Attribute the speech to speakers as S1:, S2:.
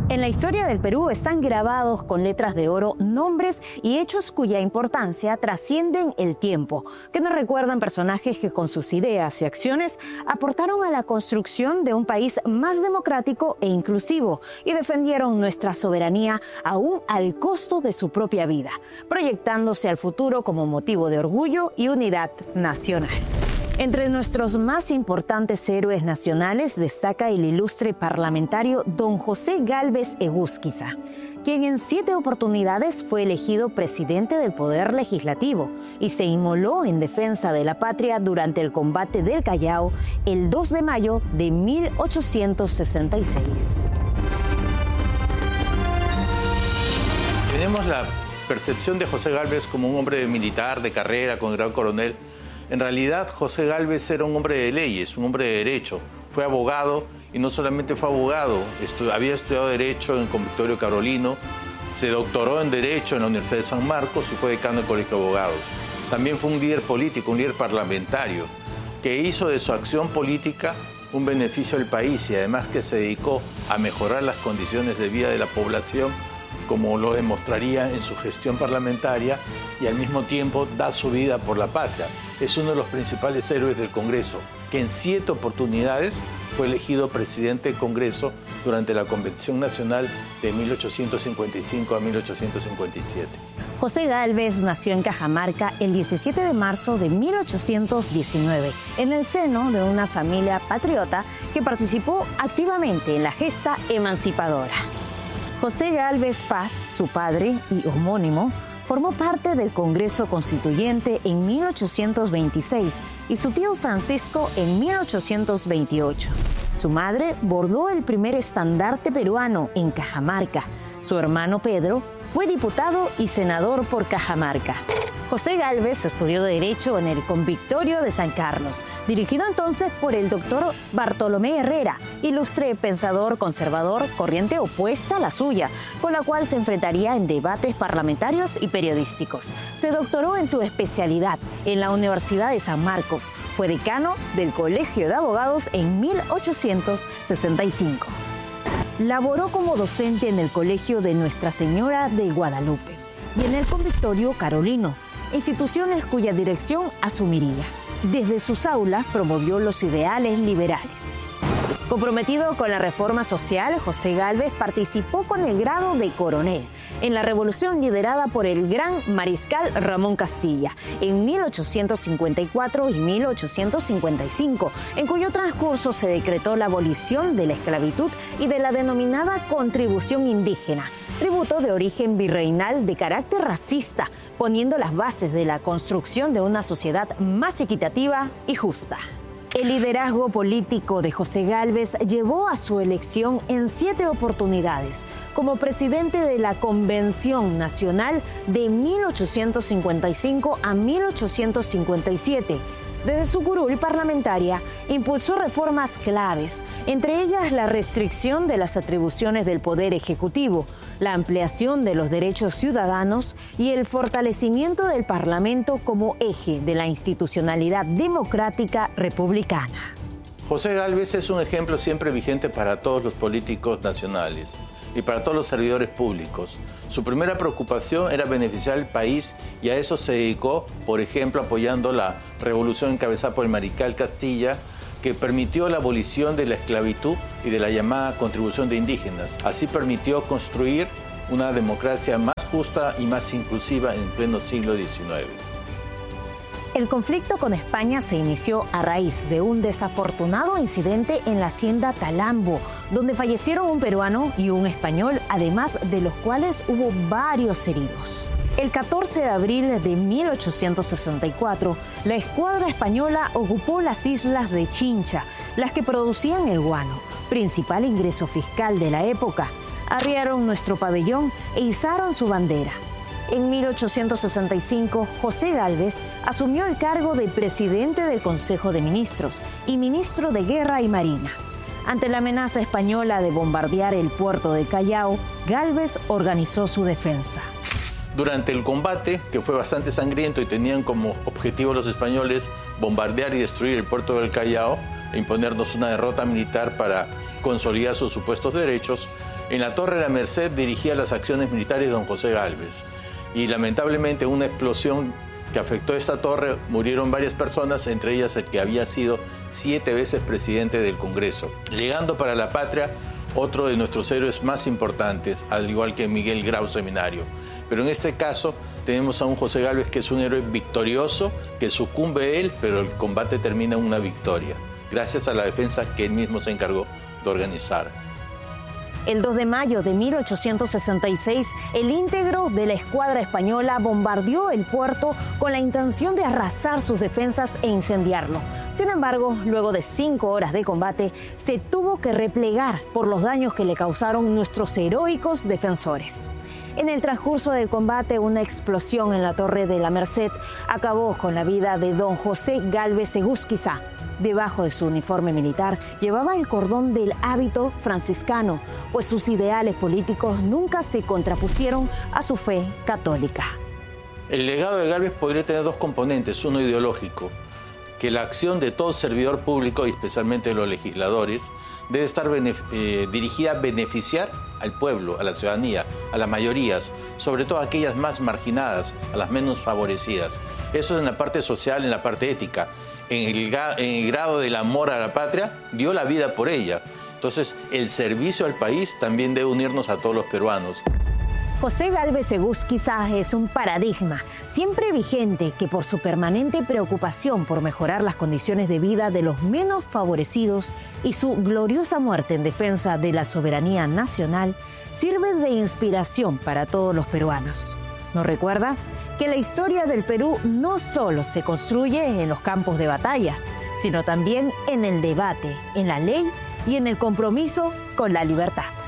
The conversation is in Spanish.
S1: En la historia del Perú están grabados con letras de oro nombres y hechos cuya importancia trascienden el tiempo, que nos recuerdan personajes que con sus ideas y acciones aportaron a la construcción de un país más democrático e inclusivo y defendieron nuestra soberanía aún al costo de su propia vida, proyectándose al futuro como motivo de orgullo y unidad nacional. Entre nuestros más importantes héroes nacionales destaca el ilustre parlamentario don José Gálvez Egusquiza, quien en 7 oportunidades fue elegido presidente del Poder Legislativo y se inmoló en defensa de la patria durante el combate del Callao el 2 de mayo de 1866.
S2: Tenemos la percepción de José Gálvez como un hombre militar de carrera, con grado coronel. En realidad, José Gálvez era un hombre de leyes, un hombre de derecho. Fue abogado y no solamente fue abogado, había estudiado Derecho en Convictorio Carolino, se doctoró en Derecho en la Universidad de San Marcos y fue decano del Colegio de Abogados. También fue un líder político, un líder parlamentario, que hizo de su acción política un beneficio al país y además que se dedicó a mejorar las condiciones de vida de la población, como lo demostraría en su gestión parlamentaria, y al mismo tiempo da su vida por la patria. Es uno de los principales héroes del Congreso, que en 7 oportunidades fue elegido presidente del Congreso durante la Convención Nacional de 1855 a 1857.
S1: José Gálvez nació en Cajamarca el 17 de marzo de 1819, en el seno de una familia patriota que participó activamente en la gesta emancipadora. José Gálvez Paz, su padre y homónimo, formó parte del Congreso Constituyente en 1826 y su tío Francisco en 1828. Su madre bordó el primer estandarte peruano en Cajamarca. Su hermano Pedro fue diputado y senador por Cajamarca. José Gálvez estudió Derecho en el Convictorio de San Carlos, dirigido entonces por el doctor Bartolomé Herrera, ilustre pensador conservador, corriente opuesta a la suya, con la cual se enfrentaría en debates parlamentarios y periodísticos. Se doctoró en su especialidad en la Universidad de San Marcos. Fue decano del Colegio de Abogados en 1865. Laboró como docente en el Colegio de Nuestra Señora de Guadalupe y en el Convictorio Carolino, instituciones cuya dirección asumiría. Desde sus aulas promovió los ideales liberales. Comprometido con la reforma social, José Gálvez participó con el grado de coronel en la revolución liderada por el gran mariscal Ramón Castilla en 1854 y 1855, en cuyo transcurso se decretó la abolición de la esclavitud y de la denominada contribución indígena, tributo de origen virreinal de carácter racista, poniendo las bases de la construcción de una sociedad más equitativa y justa. El liderazgo político de José Gálvez llevó a su elección en 7 oportunidades como presidente de la Convención Nacional de 1855 a 1857. Desde su curul parlamentaria, impulsó reformas claves, entre ellas la restricción de las atribuciones del Poder Ejecutivo, la ampliación de los derechos ciudadanos y el fortalecimiento del Parlamento como eje de la institucionalidad democrática republicana.
S2: José Gálvez es un ejemplo siempre vigente para todos los políticos nacionales y para todos los servidores públicos. Su primera preocupación era beneficiar al país y a eso se dedicó, por ejemplo, apoyando la revolución encabezada por el mariscal Castilla, que permitió la abolición de la esclavitud y de la llamada contribución de indígenas. Así permitió construir una democracia más justa y más inclusiva en pleno siglo XIX.
S1: El conflicto con España se inició a raíz de un desafortunado incidente en la hacienda Talambo, donde fallecieron un peruano y un español, además de los cuales hubo varios heridos. El 14 de abril de 1864, la escuadra española ocupó las islas de Chincha, las que producían el guano, principal ingreso fiscal de la época. Arriaron nuestro pabellón e izaron su bandera. En 1865, José Gálvez asumió el cargo de presidente del Consejo de Ministros y ministro de Guerra y Marina. Ante la amenaza española de bombardear el puerto de Callao, Gálvez organizó su defensa.
S2: Durante el combate, que fue bastante sangriento y tenían como objetivo los españoles bombardear y destruir el puerto del Callao, imponernos una derrota militar para consolidar sus supuestos derechos, en la Torre de la Merced dirigía las acciones militares don José Gálvez. Y lamentablemente una explosión que afectó esta torre murieron varias personas, entre ellas el que había sido 7 veces presidente del Congreso, llegando para la patria otro de nuestros héroes más importantes, al igual que Miguel Grau Seminario. Pero en este caso tenemos a un José Gálvez que es un héroe victorioso, que sucumbe él, pero el combate termina en una victoria, gracias a la defensa que él mismo se encargó de organizar.
S1: El 2 de mayo de 1866, el íntegro de la escuadra española bombardeó el puerto con la intención de arrasar sus defensas e incendiarlo. Sin embargo, luego de 5 horas de combate, se tuvo que replegar por los daños que le causaron nuestros heroicos defensores. En el transcurso del combate, una explosión en la Torre de la Merced acabó con la vida de don José Gálvez Egusquiza. Debajo de su uniforme militar llevaba el cordón del hábito franciscano, pues sus ideales políticos nunca se contrapusieron a su fe católica.
S2: El legado de Gálvez podría tener 2 componentes, uno ideológico, que la acción de todo servidor público, y especialmente de los legisladores, debe estar dirigida a beneficiar al pueblo, a la ciudadanía, a las mayorías, sobre todo a aquellas más marginadas, a las menos favorecidas. Eso es en la parte social, en la parte ética. En el grado del amor a la patria, dio la vida por ella. Entonces, el servicio al país también debe unirnos a todos los peruanos.
S1: José Gálvez Egusquiza es un paradigma, siempre vigente, que por su permanente preocupación por mejorar las condiciones de vida de los menos favorecidos y su gloriosa muerte en defensa de la soberanía nacional, sirve de inspiración para todos los peruanos. ¿Nos recuerda? Que la historia del Perú no solo se construye en los campos de batalla, sino también en el debate, en la ley y en el compromiso con la libertad.